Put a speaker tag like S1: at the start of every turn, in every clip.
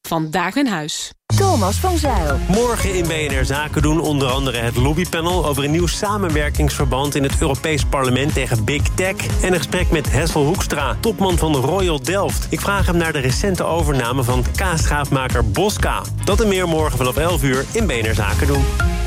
S1: van Daak en Huis.
S2: Thomas van Zijl.
S3: Morgen in BNR Zaken doen onder andere het lobbypanel over een nieuw samenwerkingsverband in het Europees Parlement tegen Big Tech en een gesprek met Hessel Hoekstra, topman van Royal Delft. Ik vraag hem naar de recente overname van kaasgaafmaker Bosca. Dat en meer morgen vanaf 11 uur in BNR Zaken doen.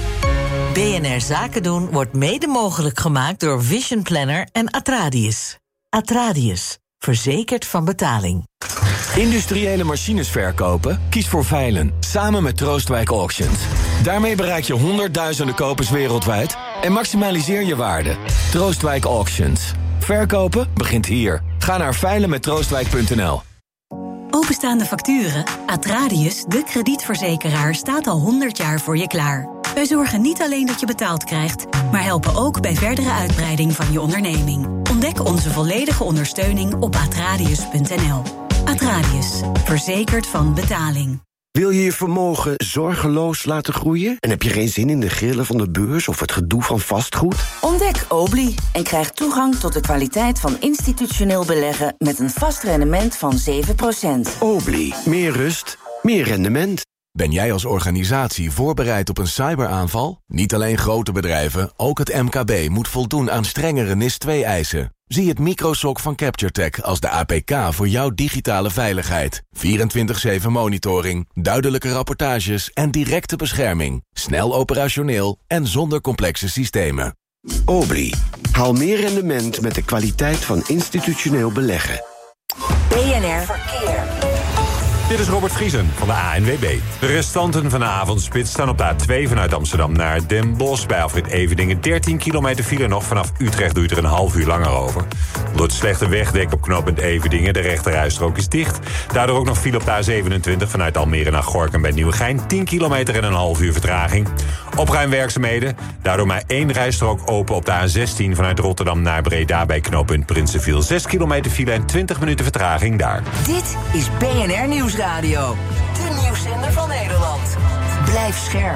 S4: BNR Zaken doen wordt mede mogelijk gemaakt door Vision Planner en Atradius. Atradius, verzekerd van betaling.
S5: Industriële machines verkopen? Kies voor Veilen, samen met Troostwijk Auctions. Daarmee bereik je honderdduizenden kopers wereldwijd en maximaliseer je waarde. Troostwijk Auctions. Verkopen begint hier. Ga naar veilenmettroostwijk.nl.
S6: Openstaande facturen? Atradius, de kredietverzekeraar, staat al 100 jaar voor je klaar. Wij zorgen niet alleen dat je betaald krijgt, maar helpen ook bij verdere uitbreiding van je onderneming. Ontdek onze volledige ondersteuning op atradius.nl. Atradius, verzekerd van betaling.
S7: Wil je je vermogen zorgeloos laten groeien? En heb je geen zin in de grillen van de beurs of het gedoe van vastgoed?
S2: Ontdek Obli en krijg toegang tot de kwaliteit van institutioneel beleggen met een vast rendement van 7%.
S7: Obli, meer rust, meer rendement.
S5: Ben jij als organisatie voorbereid op een cyberaanval? Niet alleen grote bedrijven, ook het MKB moet voldoen aan strengere NIS-2-eisen. Zie het microsok van CaptureTech als de APK voor jouw digitale veiligheid. 24/7 monitoring, duidelijke rapportages en directe bescherming. Snel operationeel en zonder complexe systemen.
S7: Obli, haal meer rendement met de kwaliteit van institutioneel beleggen.
S2: BNR Verkeer.
S8: Dit is Robert Vriesen van de ANWB. De restanten van de avondspits staan op de A2 vanuit Amsterdam naar Den Bosch. Bij afrit Everdingen 13 kilometer file nog. Vanaf Utrecht doe je er een half uur langer over. Door het slechte wegdek op knooppunt Everdingen. De rechterrijstrook is dicht. Daardoor ook nog file op de A27 vanuit Almere naar Gorinchem bij Nieuwegein. 10 kilometer en een half uur vertraging. Opruimwerkzaamheden. Daardoor maar 1 rijstrook open op de A16 vanuit Rotterdam naar Breda bij knooppunt Prinsenviel. 6 kilometer file en 20 minuten vertraging daar.
S2: Dit is BNR Nieuwsradio. De nieuwszender van Nederland. Blijf scherp.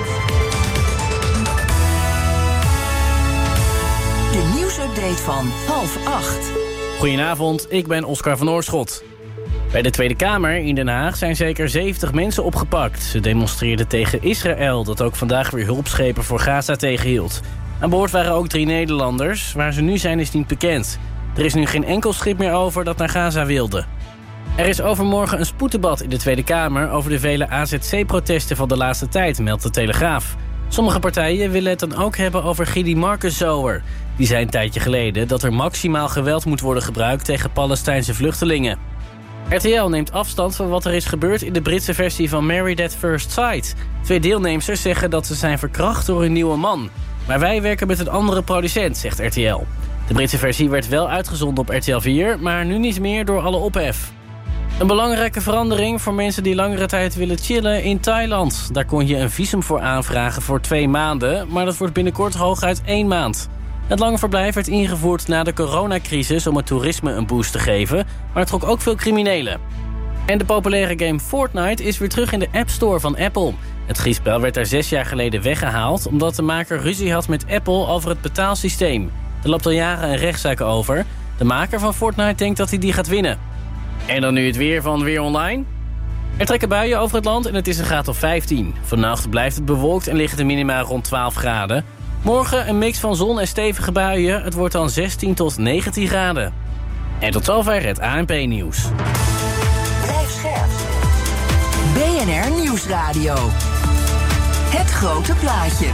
S2: De nieuwsupdate van 7:30.
S9: Goedenavond, ik ben Oscar van Oorschot. Bij de Tweede Kamer in Den Haag zijn zeker 70 mensen opgepakt. Ze demonstreerden tegen Israël, dat ook vandaag weer hulpschepen voor Gaza tegenhield. Aan boord waren ook 3 Nederlanders. Waar ze nu zijn is niet bekend. Er is nu geen enkel schip meer over dat naar Gaza wilde. Er is overmorgen een spoeddebat in de Tweede Kamer over de vele AZC-protesten van de laatste tijd, meldt de Telegraaf. Sommige partijen willen het dan ook hebben over Gidi Marcus-Zower. Die zei een tijdje geleden dat er maximaal geweld moet worden gebruikt tegen Palestijnse vluchtelingen. RTL neemt afstand van wat er is gebeurd in de Britse versie van Married at First Sight. 2 deelnemers zeggen dat ze zijn verkracht door een nieuwe man. Maar wij werken met een andere producent, zegt RTL. De Britse versie werd wel uitgezonden op RTL 4, maar nu niet meer door alle ophef. Een belangrijke verandering voor mensen die langere tijd willen chillen in Thailand. Daar kon je een visum voor aanvragen voor 2 maanden, maar dat wordt binnenkort hooguit 1 maand. Het lange verblijf werd ingevoerd na de coronacrisis om het toerisme een boost te geven, maar het trok ook veel criminelen. En de populaire game Fortnite is weer terug in de App Store van Apple. Het schietspel werd daar 6 jaar geleden weggehaald omdat de maker ruzie had met Apple over het betaalsysteem. Er loopt al jaren een rechtszaak over. De maker van Fortnite denkt dat hij die gaat winnen. En dan nu het weer van Weer Online. Er trekken buien over het land en het is een graad of 15. Vannacht blijft het bewolkt en liggen de minima rond 12 graden. Morgen een mix van zon en stevige buien. Het wordt dan 16 tot 19 graden. En tot zover het ANP-nieuws.
S2: Blijf scherp. BNR Nieuwsradio. Het grote plaatje.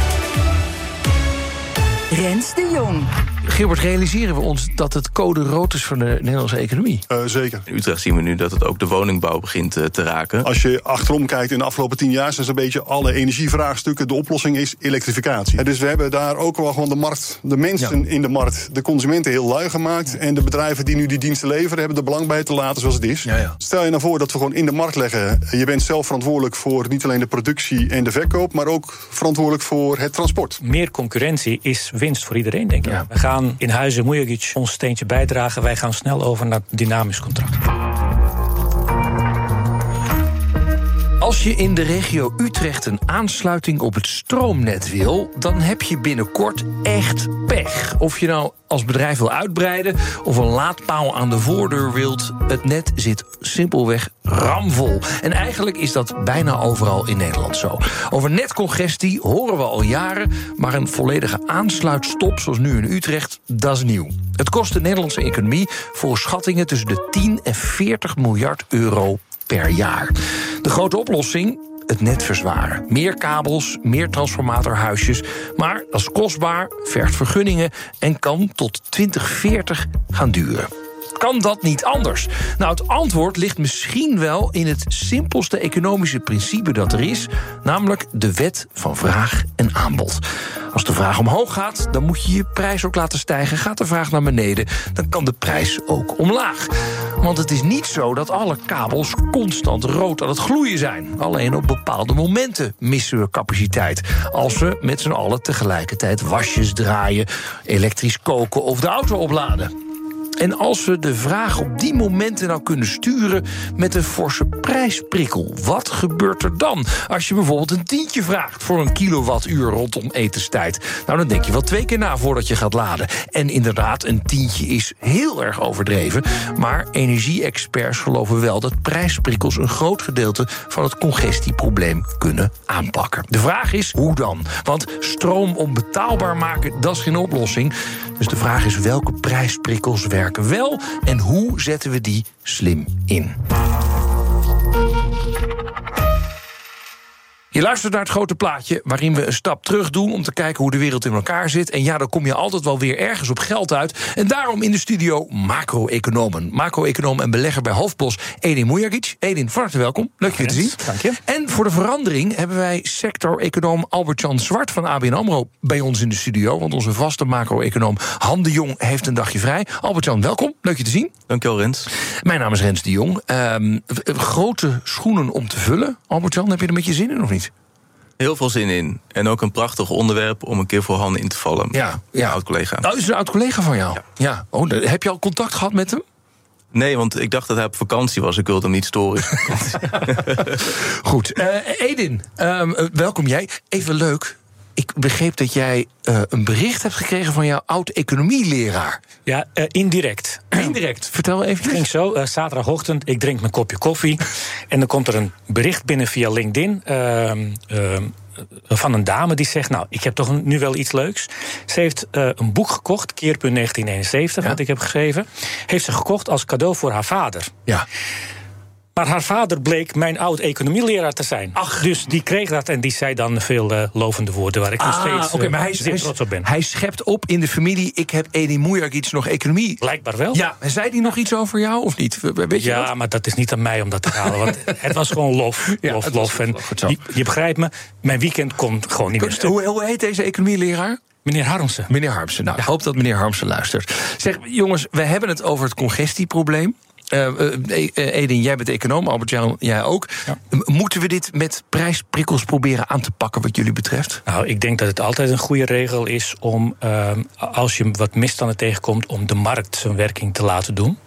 S2: Rens de Jong.
S10: Gilbert, realiseren we ons dat het code rood is voor de Nederlandse economie?
S11: Zeker.
S12: In Utrecht zien we nu dat het ook de woningbouw begint te raken.
S11: Als je achterom kijkt in de afgelopen 10 jaar... zijn een beetje alle energievraagstukken. De oplossing is elektrificatie. Dus we hebben daar ook wel gewoon de markt, de mensen in de markt... de consumenten heel lui gemaakt. En de bedrijven die nu die diensten leveren... hebben er belang bij te laten zoals het is. Ja. Stel je nou voor dat we gewoon in de markt leggen... je bent zelf verantwoordelijk voor niet alleen de productie en de verkoop... maar ook verantwoordelijk voor het transport.
S13: Meer concurrentie is winst voor iedereen, denk ik. Ja. We gaan in Huizen Mujagic ons steentje bijdragen. Wij gaan snel over naar dynamisch contract.
S10: Als je in de regio Utrecht een aansluiting op het stroomnet wil, dan heb je binnenkort echt pech. Of je nou als bedrijf wil uitbreiden of een laadpaal aan de voordeur wilt, het net zit simpelweg ramvol. En eigenlijk is dat bijna overal in Nederland zo. Over netcongestie horen we al jaren, maar een volledige aansluitstop zoals nu in Utrecht, dat is nieuw. Het kost de Nederlandse economie volgens schattingen tussen de 10 en 40 miljard euro per jaar. De grote oplossing? Het net verzwaren. Meer kabels, meer transformatorhuisjes. Maar dat is kostbaar, vergt vergunningen en kan tot 2040 gaan duren. Kan dat niet anders? Nou, het antwoord ligt misschien wel in het simpelste economische principe dat er is, namelijk de wet van vraag en aanbod. Als de vraag omhoog gaat, dan moet je je prijs ook laten stijgen. Gaat de vraag naar beneden, dan kan de prijs ook omlaag. Want het is niet zo dat alle kabels constant rood aan het gloeien zijn. Alleen op bepaalde momenten missen we capaciteit. Als we met z'n allen tegelijkertijd wasjes draaien, elektrisch koken of de auto opladen. En als we de vraag op die momenten nou kunnen sturen met een forse prijsprikkel, wat gebeurt er dan? Als je bijvoorbeeld een tientje vraagt voor een kilowattuur rondom etenstijd. Nou, dan denk je wel 2 keer na voordat je gaat laden. En inderdaad, een tientje is heel erg overdreven. Maar energie-experts geloven wel dat prijsprikkels een groot gedeelte van het congestieprobleem kunnen aanpakken. De vraag is, hoe dan? Want stroom onbetaalbaar maken, dat is geen oplossing. Dus de vraag is, welke prijsprikkels werken wel en hoe zetten we die slim in? Je luistert naar het grote plaatje waarin we een stap terug doen om te kijken hoe de wereld in elkaar zit. En ja, dan kom je altijd wel weer ergens op geld uit. En daarom in de studio macro-economen. Macro-econoom en belegger bij Hofpos, Edin Mujagic. Edin, van harte welkom. Leuk je te zien.
S13: Dank je.
S10: En voor de verandering hebben wij sector-econoom Albert-Jan Zwart van ABN AMRO bij ons in de studio. Want onze vaste macro-econoom Han de Jong heeft een dagje vrij. Albert-Jan, welkom. Leuk je te zien.
S12: Dankjewel, Rens.
S10: Mijn naam is Rens de Jong. Grote schoenen om te vullen. Albert-Jan, heb je er met je zin in of niet?
S12: Heel veel zin in. En ook een prachtig onderwerp om een keer voor Han in te vallen.
S10: Ja.
S12: Een oud-collega.
S10: Nou, is het een oud-collega van jou? Ja. Oh, heb je al contact gehad met hem?
S12: Nee, want ik dacht dat hij op vakantie was. Ik wilde hem niet storen.
S10: Goed. Edin, welkom jij. Even leuk. Ik begreep dat jij een bericht hebt gekregen van jouw oud-economieleraar.
S13: Ja, indirect.
S10: Indirect, vertel even.
S13: Het ging zo, zaterdagochtend, ik drink mijn kopje koffie. En dan komt er een bericht binnen via LinkedIn van een dame die zegt, nou, ik heb toch nu wel iets leuks. Ze heeft een boek gekocht, Keerpunt 1971, wat ik heb geschreven. Heeft ze gekocht als cadeau voor haar vader.
S10: Ja.
S13: Maar haar vader bleek mijn oud-economieleraar te zijn.
S10: Ach.
S13: Dus die kreeg dat en die zei dan veel lovende woorden waar ik nog steeds
S10: maar
S13: zeer trots op ben.
S10: Hij schept op in de familie, ik heb Edin Mujagic nog economie.
S13: Blijkbaar wel.
S10: Ja, en zei hij nog iets over jou of niet? Weet je dat?
S13: Maar dat is niet aan mij om dat te halen. Want het was gewoon lof. En je begrijpt me, mijn weekend komt gewoon niet meer stuk.
S10: Hoe heet deze economieleraar?
S13: Meneer Harmsen.
S10: Meneer Harmsen. Nou, ik hoop dat meneer Harmsen luistert. Zeg, jongens, we hebben het over het congestieprobleem. Edin, jij bent econoom, Albert-Jan, jij ook. Ja. Moeten we dit met prijsprikkels proberen aan te pakken wat jullie betreft?
S13: Nou, ik denk dat het altijd een goede regel is om, als je wat misstanden tegenkomt, om de markt zijn werking te laten doen.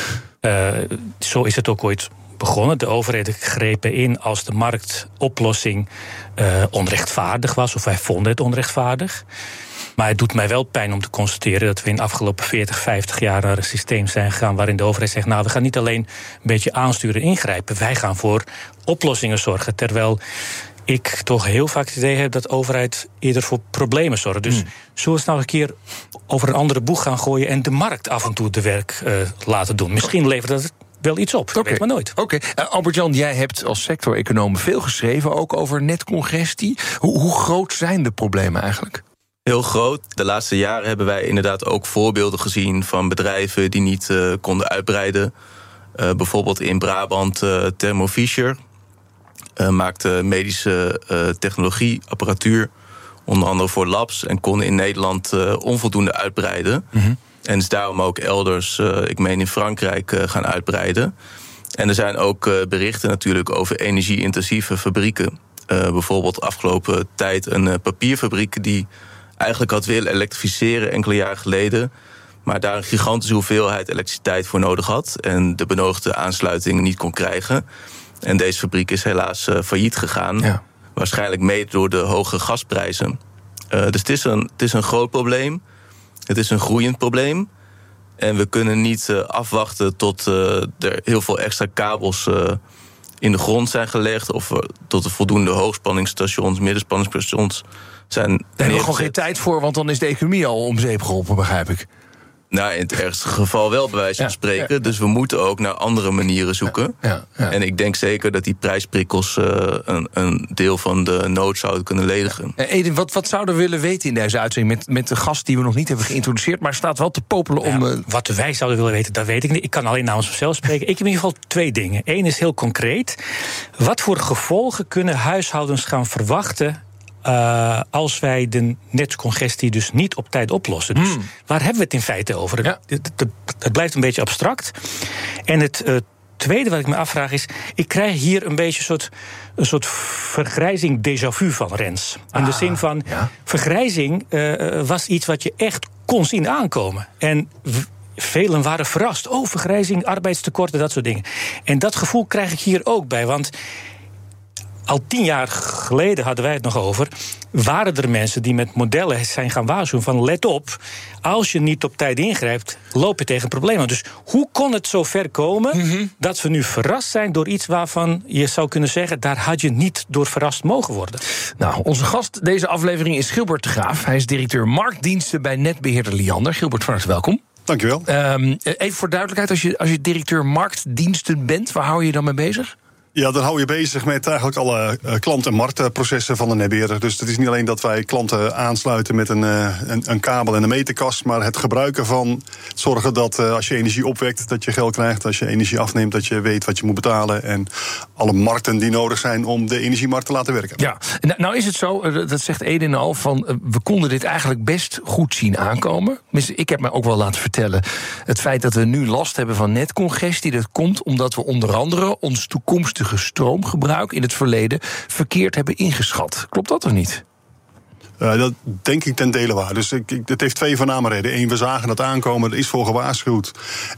S13: Zo is het ook ooit begonnen. De overheden grepen in als de marktoplossing onrechtvaardig was, of wij vonden het onrechtvaardig. Maar het doet mij wel pijn om te constateren dat we in de afgelopen 40, 50 jaar naar een systeem zijn gegaan waarin de overheid zegt, nou, we gaan niet alleen een beetje aansturen en ingrijpen, wij gaan voor oplossingen zorgen. Terwijl ik toch heel vaak het idee heb dat de overheid eerder voor problemen zorgt. Dus zullen we het nou een keer over een andere boeg gaan gooien en de markt af en toe de werk laten doen? Misschien levert dat wel iets op, weet maar nooit.
S10: Oké. Albert-Jan, jij hebt als sector-econoom veel geschreven, ook over netcongestie. Hoe groot zijn de problemen eigenlijk?
S12: Heel groot. De laatste jaren hebben wij inderdaad ook voorbeelden gezien van bedrijven die niet konden uitbreiden. Bijvoorbeeld in Brabant Thermo Fisher maakte medische technologieapparatuur, onder andere voor labs, en konden in Nederland onvoldoende uitbreiden. Mm-hmm. En is daarom ook elders, ik meen in Frankrijk, gaan uitbreiden. En er zijn ook berichten natuurlijk over energie-intensieve fabrieken. Bijvoorbeeld afgelopen tijd een papierfabriek die eigenlijk had willen elektrificeren enkele jaren geleden, maar daar een gigantische hoeveelheid elektriciteit voor nodig had en de benodigde aansluiting niet kon krijgen. En deze fabriek is helaas failliet gegaan.
S10: Ja.
S12: Waarschijnlijk mede door de hoge gasprijzen. Dus het is een groot probleem. Het is een groeiend probleem. En we kunnen niet afwachten tot er heel veel extra kabels in de grond zijn gelegd, of tot er voldoende hoogspanningsstations, middenspanningsstations zijn. Daar
S10: hebben we gewoon geen tijd voor, want dan is de economie al om zeep geholpen, begrijp ik.
S12: Nou, in het ergste geval wel, bij wijze van spreken. Ja. Dus we moeten ook naar andere manieren zoeken.
S10: Ja.
S12: En ik denk zeker dat die prijsprikkels een deel van de nood zouden kunnen ledigen.
S10: Edin, wat zouden we willen weten in deze uitzending met de gast die we nog niet hebben geïntroduceerd, maar staat wel te popelen om...
S13: Wat wij zouden willen weten, dat weet ik niet. Ik kan alleen namens mezelf spreken. Ik heb in ieder geval 2 dingen. Eén is heel concreet. Wat voor gevolgen kunnen huishoudens gaan verwachten als wij de netcongestie dus niet op tijd oplossen? Dus waar hebben we het in feite over?
S10: Ja.
S13: Het blijft een beetje abstract. En het tweede wat ik me afvraag is, ik krijg hier een beetje een soort vergrijzing déjà vu van Rens. In de zin van, vergrijzing was iets wat je echt kon zien aankomen. En velen waren verrast. Vergrijzing, arbeidstekorten, dat soort dingen. En dat gevoel krijg ik hier ook bij, want al 10 jaar geleden hadden wij het nog over, waren er mensen die met modellen zijn gaan waarschuwen van let op, als je niet op tijd ingrijpt, loop je tegen problemen. Dus hoe kon het zo ver komen dat we nu verrast zijn door iets waarvan je zou kunnen zeggen, daar had je niet door verrast mogen worden?
S10: Nou, onze gast deze aflevering is Gilbert de Graaf. Hij is directeur marktdiensten bij netbeheerder Liander. Gilbert, van harte welkom.
S11: Dankjewel.
S10: Even voor duidelijkheid, als je directeur marktdiensten bent, waar hou je je dan mee bezig?
S11: Ja, dan hou je bezig met eigenlijk alle klant- en marktprocessen van de netbeheerder. Dus het is niet alleen dat wij klanten aansluiten met een kabel en een meterkast, maar het gebruiken van zorgen dat als je energie opwekt, dat je geld krijgt. Als je energie afneemt, dat je weet wat je moet betalen. En alle markten die nodig zijn om de energiemarkt te laten werken.
S10: Ja, nou is het zo, dat zegt Edin al, van we konden dit eigenlijk best goed zien aankomen. Ik heb mij ook wel laten vertellen, het feit dat we nu last hebben van netcongestie, dat komt omdat we onder andere ons toekomstige stroomgebruik in het verleden verkeerd hebben ingeschat. Klopt dat of niet?
S11: Dat denk ik ten dele waar. Dus het heeft 2 voorname redenen. 1, we zagen dat aankomen, er is voor gewaarschuwd.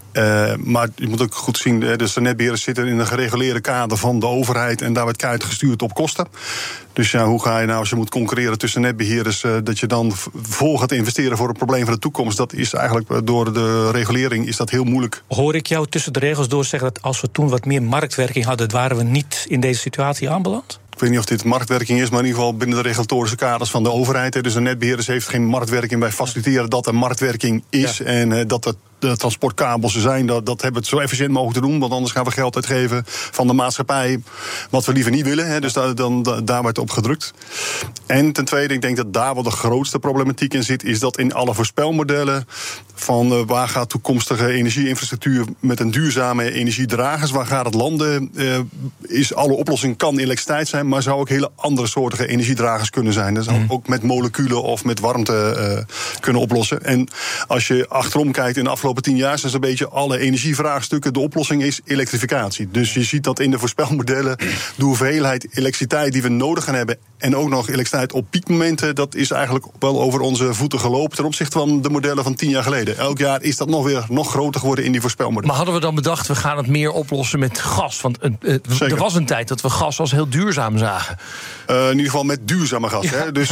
S11: Maar je moet ook goed zien, dus de netbeheerders zitten in een gereguleerde kader van de overheid en daar wordt keihard gestuurd op kosten. Dus ja, hoe ga je nou, als je moet concurreren tussen netbeheerders, dat je dan vol gaat investeren voor het probleem van de toekomst? Dat is eigenlijk door de regulering is dat heel moeilijk.
S13: Hoor ik jou tussen de regels door zeggen dat als we toen wat meer marktwerking hadden, waren we niet in deze situatie aanbeland?
S11: Ik weet niet of dit marktwerking is, maar in ieder geval binnen de regulatorische kaders van de overheid. Dus de netbeheerders heeft geen marktwerking. Wij faciliteren dat er marktwerking is en dat de transportkabels er zijn. Dat hebben we het zo efficiënt mogelijk te doen, want anders gaan we geld uitgeven van de maatschappij, wat we liever niet willen. Dus daar wordt op gedrukt. En ten tweede, ik denk dat daar wel de grootste problematiek in zit, is dat in alle voorspelmodellen van waar gaat toekomstige energieinfrastructuur met een duurzame energiedragers, waar gaat het landen, is alle oplossing kan elektriciteit zijn, maar zou ook hele andere soorten energiedragers kunnen zijn. Dat zou ook met moleculen of met warmte kunnen oplossen. En als je achterom kijkt in de afgelopen 10 jaar, zijn een beetje alle energievraagstukken, de oplossing is elektrificatie. Dus je ziet dat in de voorspelmodellen de hoeveelheid elektriciteit die we nodig gaan hebben en ook nog elektriciteit op piekmomenten, dat is eigenlijk wel over onze voeten gelopen ten opzichte van de modellen van 10 jaar geleden. Elk jaar is dat nog groter geworden in die voorspelmodellen.
S10: Maar hadden we dan bedacht, we gaan het meer oplossen met gas? Want er was een tijd dat we gas als heel duurzaam zagen.
S11: In ieder geval met duurzame gas. Ja. Hè? Dus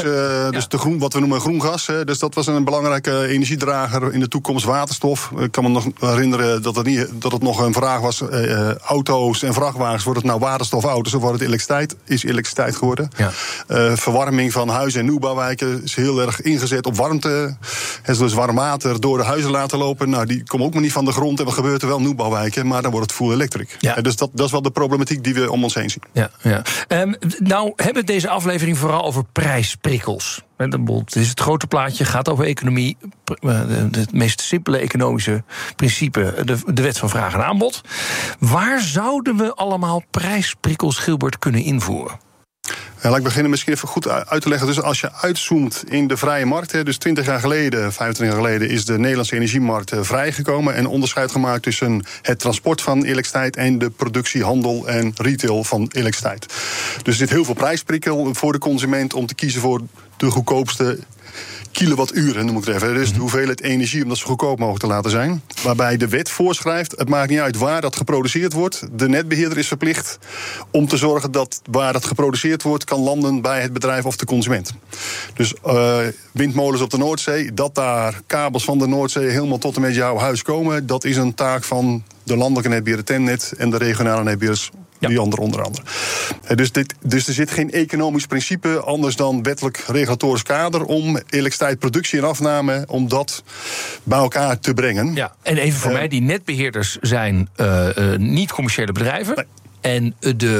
S11: de wat we noemen groen gas. Hè? Dus dat was een belangrijke energiedrager in de toekomst. Waterstof. Ik kan me nog herinneren dat het nog een vraag was. Auto's en vrachtwagens, wordt het nou waterstofauto's of wordt het elektriciteit? Is elektriciteit geworden. Ja. Verwarming van huizen en nieuwbouwwijken is heel erg ingezet op warmte. Dus warm water door de huizen laten lopen. Nou, die komen ook maar niet van de grond. En wat gebeurt er wel? Nieuwbouwwijken, maar dan wordt het full electric. Ja. Dus dat is wel de problematiek die we om ons heen zien.
S10: Ja. Nou hebben we deze aflevering vooral over prijsprikkels. Het is het grote plaatje, gaat over economie. Het meest simpele economische principe, de wet van vraag en aanbod. Waar zouden we allemaal prijsprikkels, Gilbert, kunnen invoeren?
S11: Laat ik beginnen misschien even goed uit te leggen. Dus als je uitzoomt in de vrije markt, dus 20 jaar geleden, 25 jaar geleden, is de Nederlandse energiemarkt vrijgekomen en onderscheid gemaakt tussen het transport van elektriciteit en de productie, handel en retail van elektriciteit. Dus er zit heel veel prijsprikkel voor de consument om te kiezen voor de goedkoopste kilowatturen, noem ik het even. Dus de hoeveelheid energie om dat zo goedkoop mogelijk te laten zijn. Waarbij de wet voorschrijft, het maakt niet uit waar dat geproduceerd wordt. De netbeheerder is verplicht om te zorgen dat waar dat geproduceerd wordt kan landen bij het bedrijf of de consument. Dus windmolens op de Noordzee, dat daar kabels van de Noordzee helemaal tot en met jouw huis komen, dat is een taak van de landelijke netbeheerder TenneT en de regionale netbeheerders. Die andere onder andere. Dus er zit geen economisch principe anders dan wettelijk regulatorisch kader om elektriciteitsproductie en afname, om dat bij elkaar te brengen.
S10: Ja, en even voor mij, die netbeheerders zijn niet commerciële bedrijven. Nee. En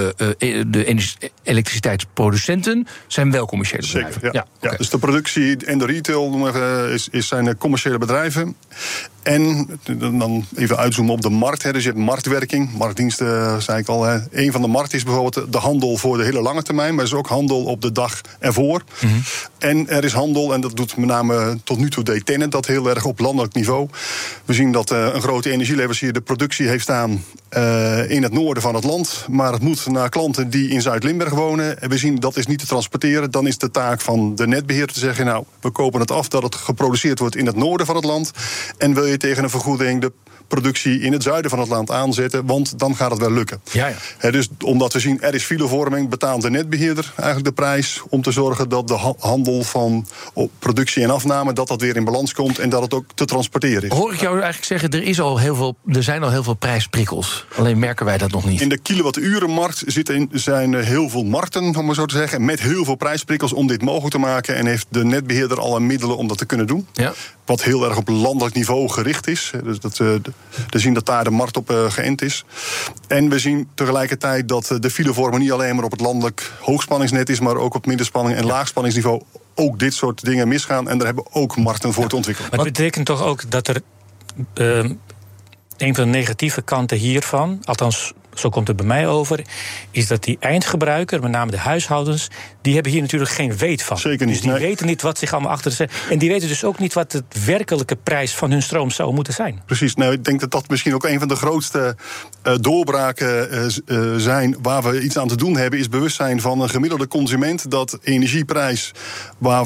S10: de elektriciteitsproducenten zijn wel commerciële bedrijven.
S11: Zeker, ja. Okay. Dus de productie en de retail zijn commerciële bedrijven. En dan even uitzoomen op de markt. Dus je hebt marktwerking, marktdiensten, zei ik al. Een van de markten is bijvoorbeeld de handel voor de hele lange termijn. Maar er is ook handel op de dag ervoor. Mm-hmm. En er is handel, en dat doet met name tot nu toe deed TenneT dat heel erg op landelijk niveau. We zien dat een grote energieleverancier de productie heeft staan in het noorden van het land. Maar het moet naar klanten die in Zuid-Limburg wonen. En we zien dat is niet te transporteren. Dan is de taak van de netbeheerder te zeggen, nou, we kopen het af dat het geproduceerd wordt in het noorden van het land. En wil je tegen een vergoeding de productie in het zuiden van het land aanzetten, want dan gaat het wel lukken. Ja. Dus omdat we zien er is filevorming, betaalt de netbeheerder eigenlijk de prijs om te zorgen dat de handel van productie en afname dat weer in balans komt en dat het ook te transporteren is.
S10: Hoor ik jou eigenlijk zeggen, er zijn al heel veel prijsprikkels. Alleen merken wij dat nog niet.
S11: In de kilowatturenmarkt zijn heel veel markten, om maar zo te zeggen, met heel veel prijsprikkels om dit mogelijk te maken. En heeft de netbeheerder alle middelen om dat te kunnen doen. Ja. Wat heel erg op landelijk niveau gericht is. Dus we zien dat daar de markt op geënt is. En we zien tegelijkertijd dat de filevorming niet alleen maar op het landelijk hoogspanningsnet is, maar ook op middenspanning en laagspanningsniveau ook dit soort dingen misgaan. En daar hebben we ook markten voor te ontwikkelen.
S13: Maar het betekent toch ook dat er een van de negatieve kanten hiervan, althans zo komt het bij mij over, is dat die eindgebruiker, met name de huishoudens, die hebben hier natuurlijk geen weet van.
S11: Zeker niet.
S13: Dus die weten niet wat zich allemaal achter de. En die weten dus ook niet wat de werkelijke prijs van hun stroom zou moeten zijn.
S11: Precies. Nou, ik denk dat dat misschien ook een van de grootste doorbraken zijn waar we iets aan te doen hebben, is bewustzijn van een gemiddelde consument dat energieprijs, waar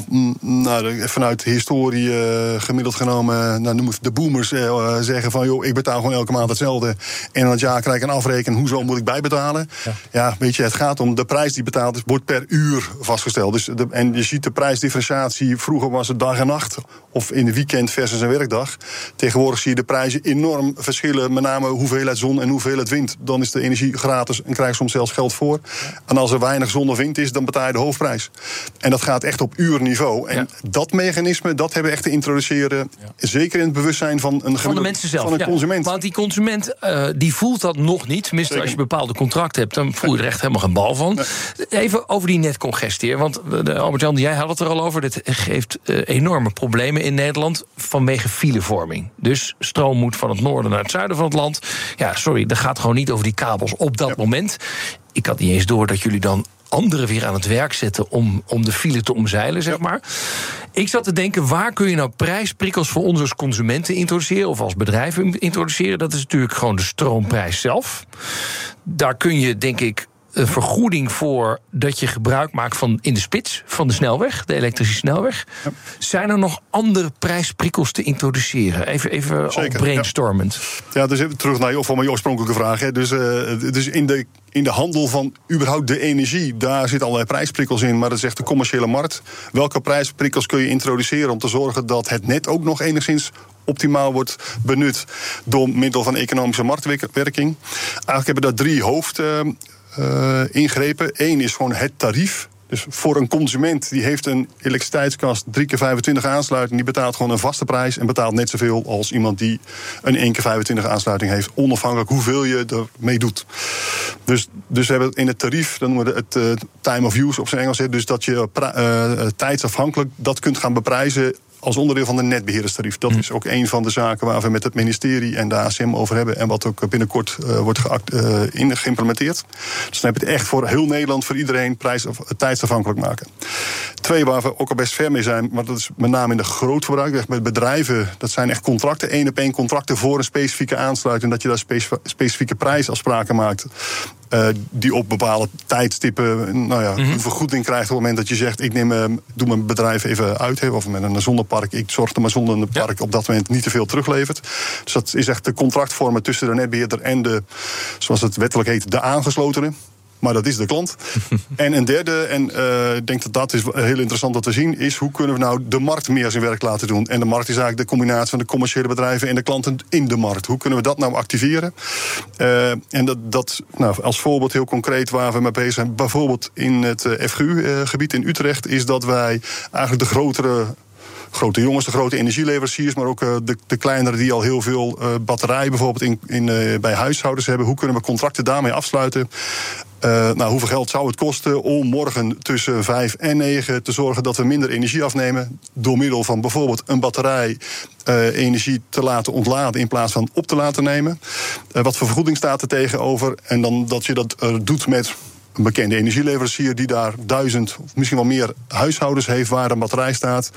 S11: vanuit historie gemiddeld genomen, noem het de boomers zeggen van, joh, ik betaal gewoon elke maand hetzelfde en aan het jaar krijg ik een afrekening. Hoezo moet ik bijbetalen? Ja, weet je, het gaat om de prijs die betaald is, wordt per uur vastgesteld. Dus en je ziet de prijsdifferentiatie. Vroeger was het dag en nacht, of in de weekend versus een werkdag. Tegenwoordig zie je de prijzen enorm verschillen, met name hoeveelheid zon en hoeveelheid wind. Dan is de energie gratis en krijg je soms zelfs geld voor. En als er weinig zon of wind is, dan betaal je de hoofdprijs. En dat gaat echt op uurniveau. En dat mechanisme, dat hebben we echt te introduceren. Zeker in het bewustzijn van de mensen zelf, van een consument.
S10: Want die consument die voelt dat nog niet. Tenminste, als je bepaalde contracten hebt, dan voel je er echt helemaal geen bal van. Even over die netcongestie. Want Albert-Jan, jij had het er al over. Dit geeft enorme problemen in Nederland vanwege filevorming. Dus stroom moet van het noorden naar het zuiden van het land. Ja, sorry, dat gaat gewoon niet over die kabels op dat moment. Ik had niet eens door dat jullie dan anderen weer aan het werk zetten om de file te omzeilen, zeg maar. Ik zat te denken, waar kun je nou prijsprikkels voor ons als consumenten introduceren of als bedrijven introduceren? Dat is natuurlijk gewoon de stroomprijs zelf. Daar kun je, denk ik, een vergoeding voor dat je gebruik maakt van in de spits van de snelweg, de elektrische snelweg. Ja. Zijn er nog andere prijsprikkels te introduceren? Even brainstormend.
S11: Ja, dus even terug naar je oorspronkelijke vraag. Hè. Dus in de handel van überhaupt de energie, daar zitten allerlei prijsprikkels in, maar dat is echt de commerciële markt. Welke prijsprikkels kun je introduceren om te zorgen dat het net ook nog enigszins optimaal wordt benut door middel van economische marktwerking? Eigenlijk hebben we daar 3 ingrepen. 1 is gewoon het tarief. Dus voor een consument die heeft een elektriciteitskast 3 keer 25 aansluiting, die betaalt gewoon een vaste prijs en betaalt net zoveel als iemand die een 1 keer 25 aansluiting heeft, onafhankelijk hoeveel je ermee doet. Dus we hebben in het tarief, dan noemen we het time of use op zijn Engels, dus dat je tijdsafhankelijk dat kunt gaan beprijzen als onderdeel van de netbeheerderstarief. Dat is ook een van de zaken waar we met het ministerie en de ACM over hebben en wat ook binnenkort wordt geïmplementeerd. Dus dan heb je het echt voor heel Nederland, voor iedereen tijdsafhankelijk maken. Twee waar we ook al best ver mee zijn, maar dat is met name in de grootverbruik. Echt met bedrijven, dat zijn echt contracten, 1-op-1 contracten voor een specifieke aansluiting, dat je daar specifieke prijsafspraken maakt. Die op bepaalde tijdstippen een vergoeding krijgt op het moment dat je zegt, ik doe mijn bedrijf even uit, of met een zonnepark, ik zorg dat mijn zonnepark op dat moment niet te veel teruglevert. Dus dat is echt de contractvormen tussen de netbeheerder en de, zoals het wettelijk heet, de aangeslotene. Maar dat is de klant. En een derde, en ik denk dat is heel interessant dat we zien, is hoe kunnen we nou de markt meer zijn werk laten doen. En de markt is eigenlijk de combinatie van de commerciële bedrijven en de klanten in de markt. Hoe kunnen we dat nou activeren? En dat als voorbeeld heel concreet waar we mee bezig zijn, bijvoorbeeld in het FGU-gebied in Utrecht, is dat wij eigenlijk de grote jongens, de grote energieleveranciers, maar ook de kleinere die al heel veel batterijen bijvoorbeeld bij huishoudens hebben. Hoe kunnen we contracten daarmee afsluiten? Hoeveel geld zou het kosten om morgen tussen 5 en 9 te zorgen dat we minder energie afnemen door middel van bijvoorbeeld een batterij energie te laten ontladen in plaats van op te laten nemen? Wat voor vergoeding staat er tegenover? En dan dat je dat doet met een bekende energieleverancier die daar 1000 of misschien wel meer huishoudens heeft waar een batterij staat.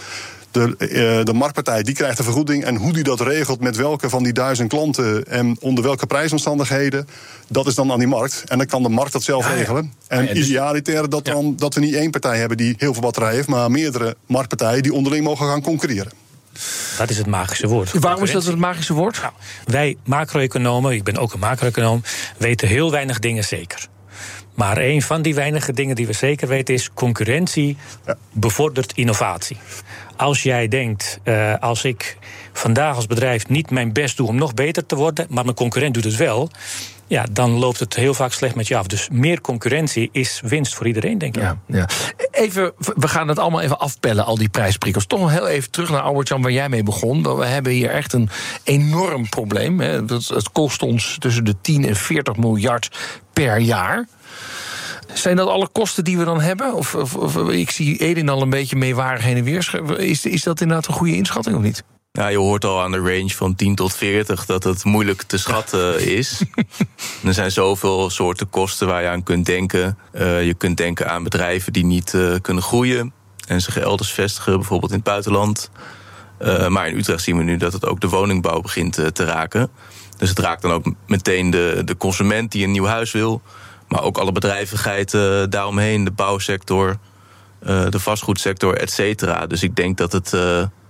S11: De marktpartij die krijgt een vergoeding en hoe die dat regelt met welke van die 1000 klanten en onder welke prijsomstandigheden, dat is dan aan die markt. En dan kan de markt dat zelf regelen. En idealiter dat we niet één partij hebben die heel veel batterijen heeft, maar meerdere marktpartijen die onderling mogen gaan concurreren.
S13: Dat is het magische woord.
S10: Waarom is dat het magische woord?
S13: Nou, wij macro-economen, ik ben ook een macro-econoom, weten heel weinig dingen zeker. Maar een van die weinige dingen die we zeker weten is, concurrentie bevordert innovatie. Als jij denkt, als ik vandaag als bedrijf niet mijn best doe om nog beter te worden, maar mijn concurrent doet het wel, ja, dan loopt het heel vaak slecht met je af. Dus meer concurrentie is winst voor iedereen, denk ik.
S10: Ja. Even, we gaan het allemaal even afpellen, al die prijsprikkels. Toch nog heel even terug naar Albert-Jan, waar jij mee begon. We hebben hier echt een enorm probleem. Hè. Het kost ons tussen de 10 en 40 miljard per jaar. Zijn dat alle kosten die we dan hebben? Of ik zie Edin al een beetje meewarig heen en weer. Is dat inderdaad een goede inschatting of niet?
S12: Ja, je hoort al aan de range van 10 tot 40 dat het moeilijk te schatten is. Er zijn zoveel soorten kosten waar je aan kunt denken. Je kunt denken aan bedrijven die niet kunnen groeien en zich elders vestigen, bijvoorbeeld in het buitenland. Maar in Utrecht zien we nu dat het ook de woningbouw begint te raken. Dus het raakt dan ook meteen de consument die een nieuw huis wil, maar ook alle bedrijvigheid daaromheen, de bouwsector, de vastgoedsector, et cetera. Dus ik denk dat het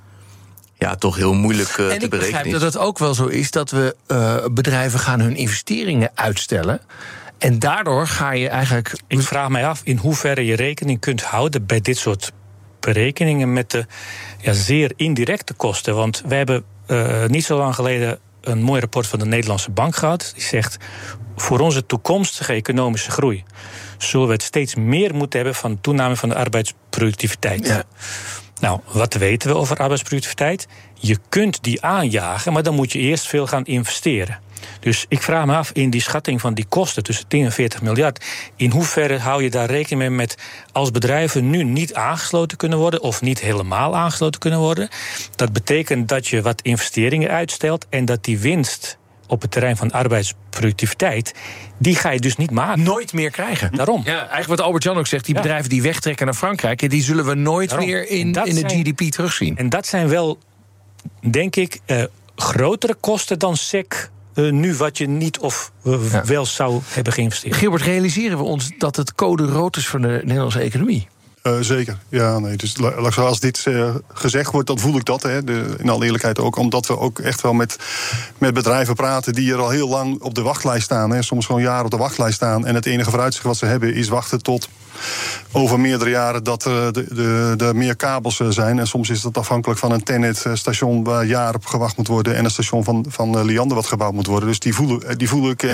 S12: toch heel moeilijk te berekenen is. En ik begrijp
S10: dat het ook wel zo is dat we bedrijven gaan hun investeringen uitstellen. En daardoor ga je eigenlijk.
S13: Ik vraag mij af in hoeverre je rekening kunt houden bij dit soort berekeningen met de zeer indirecte kosten. Want we hebben niet zo lang geleden een mooi rapport van de Nederlandse Bank gehad. Die zegt, voor onze toekomstige economische groei zullen we het steeds meer moeten hebben van toename van de arbeidsproductiviteit. Ja. Nou, wat weten we over arbeidsproductiviteit? Je kunt die aanjagen, maar dan moet je eerst veel gaan investeren. Dus ik vraag me af, in die schatting van die kosten tussen 10 en 40 miljard... in hoeverre hou je daar rekening mee met als bedrijven nu niet aangesloten kunnen worden of niet helemaal aangesloten kunnen worden? Dat betekent dat je wat investeringen uitstelt en dat die winst op het terrein van arbeidsproductiviteit, die ga je dus niet maken.
S10: Nooit meer krijgen.
S13: Daarom.
S10: Ja, eigenlijk wat Albert-Jan ook zegt, die bedrijven die wegtrekken naar Frankrijk, die zullen we nooit meer in de GDP terugzien.
S13: En dat zijn wel, denk ik, grotere kosten dan SEC nu wat je niet of wel zou hebben geïnvesteerd.
S10: Gilbert, realiseren we ons dat het code rood is voor de Nederlandse economie?
S11: Zeker, ja, nee. Dus als dit gezegd wordt, dan voel ik dat, in alle eerlijkheid ook. Omdat we ook echt wel met bedrijven praten die er al heel lang op de wachtlijst staan. Soms gewoon jaren op de wachtlijst staan. En het enige vooruitzicht wat ze hebben is wachten tot over meerdere jaren dat er meer kabels zijn. En soms is dat afhankelijk van een TenneT-station waar jaren op gewacht moet worden en een station van Liander wat gebouwd moet worden. Dus die voel ik.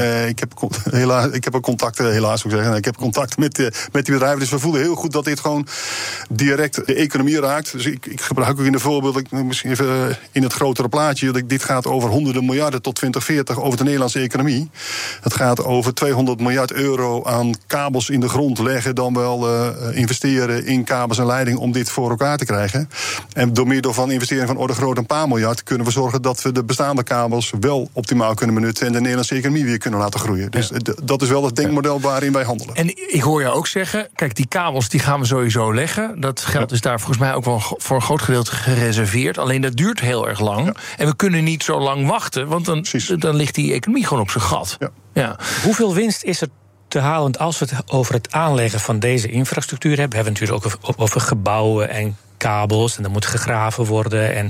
S11: Ik heb ook contacten, helaas zou ik zeggen. Ik heb contact met die bedrijven. Dus we voelen heel goed dat dit gewoon direct de economie raakt. Dus ik gebruik ook in de voorbeelden, misschien even in het grotere plaatje, dit gaat over honderden miljarden tot 2040 over de Nederlandse economie. Het gaat over 200 miljard euro aan kabels in de grond leggen. dan wel investeren in kabels en leiding om dit voor elkaar te krijgen. En door middel van investeringen van orde groot een paar miljard kunnen we zorgen dat we de bestaande kabels wel optimaal kunnen benutten en de Nederlandse economie weer kunnen laten groeien. Dus dat is wel het denkmodel waarin wij handelen.
S10: En ik hoor je ook zeggen, kijk, die kabels die gaan we sowieso leggen. Dat geld is daar volgens mij ook wel voor een groot gedeelte gereserveerd. Alleen dat duurt heel erg lang. Ja. En we kunnen niet zo lang wachten, want dan ligt die economie gewoon op zijn gat.
S11: Ja.
S13: Ja. Hoeveel winst is er te halen? Want als we het over het aanleggen van deze infrastructuur hebben, hebben we het natuurlijk ook over gebouwen en kabels. En dan moet gegraven worden.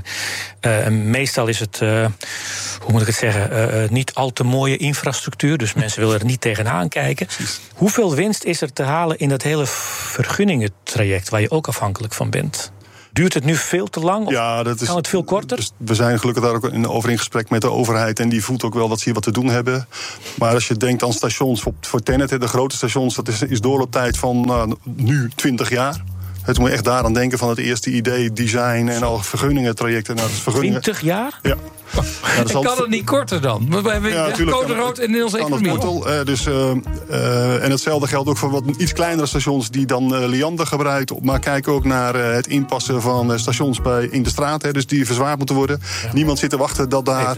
S13: En meestal is het, hoe moet ik het zeggen, niet al te mooie infrastructuur. Dus mensen willen er niet tegenaan kijken. Precies. Hoeveel winst is er te halen in dat hele vergunningentraject waar je ook afhankelijk van bent? Duurt het nu veel te lang? Of kan het veel korter?
S11: Dus we zijn gelukkig daar ook over in gesprek met de overheid. En die voelt ook wel dat ze hier wat te doen hebben. Maar als je denkt aan stations voor TenneT, de grote stations, dat is doorlooptijd van nu 20 jaar. Het moet je echt daaraan denken van het eerste idee, design en al vergunningentrajecten.
S13: 20 jaar?
S11: Ja.
S10: En kan het niet korter dan? We hebben code rood en Nederlandse economie.
S11: En hetzelfde geldt ook voor wat iets kleinere stations die dan Liander gebruikt. Maar kijk ook naar het inpassen van stations in de straat. Dus die verzwaard moeten worden. Ja. Niemand zit te wachten dat daar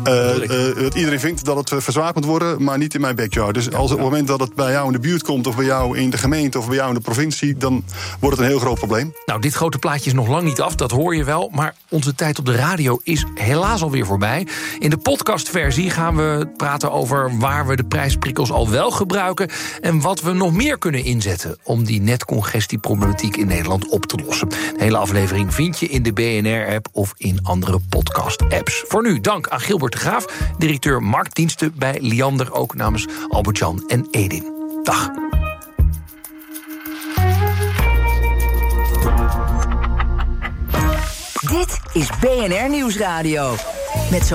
S11: iedereen vindt dat het verzwaard moet worden, maar niet in mijn backyard. Dus op het moment dat het bij jou in de buurt komt, of bij jou in de gemeente, of bij jou in de provincie, dan wordt het een heel groot probleem.
S10: Nou, dit grote plaatje is nog lang niet af, dat hoor je wel. Maar onze tijd op de radio is helaas alweer voorbij. In de podcastversie gaan we praten over waar we de prijsprikkels al wel gebruiken en wat we nog meer kunnen inzetten om die netcongestieproblematiek in Nederland op te lossen. De hele aflevering vind je in de BNR-app of in andere podcast-apps. Voor nu dank aan Gilbert de Graaf, directeur marktdiensten bij Liander, ook namens Albert-Jan en Edin. Dag.
S2: Dit is BNR Nieuwsradio. Met